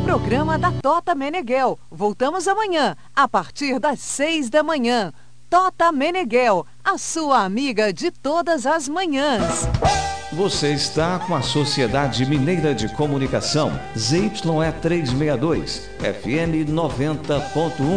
programa da Tota Meneghel. Voltamos amanhã, a partir das 6 da manhã. Tota Meneghel, a sua amiga de todas as manhãs. Você está com a Sociedade Mineira de Comunicação, ZYE 362, FM 90.1.